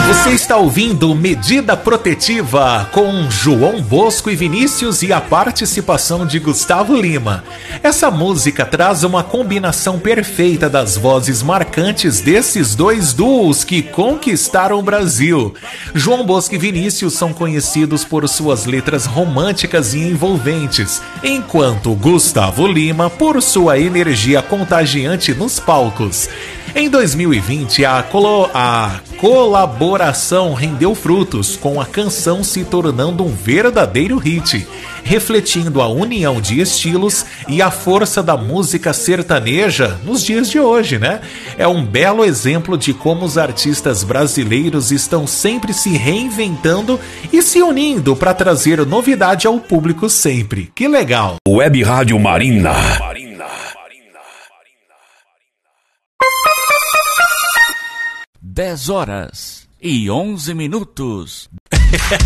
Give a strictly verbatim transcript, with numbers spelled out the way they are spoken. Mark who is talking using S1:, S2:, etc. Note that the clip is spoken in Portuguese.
S1: Você está ouvindo Medida Protetiva com João Bosco e Vinícius e a participação de Gustavo Lima. Essa música traz uma combinação perfeita das vozes marcantes desses dois duos que conquistaram o Brasil. João Bosco e Vinícius são conhecidos por suas letras românticas e envolventes, enquanto Gustavo Lima por sua energia contagiante nos palcos. Em dois mil e vinte, a, colo- a colaboração rendeu frutos, com a canção se tornando um verdadeiro hit, refletindo a união de estilos e a força da música sertaneja nos dias de hoje, né? É um belo exemplo de como os artistas brasileiros estão sempre se reinventando e se unindo para trazer novidade ao público sempre. Que legal!
S2: Web Rádio Marina.
S3: dez horas e onze minutos.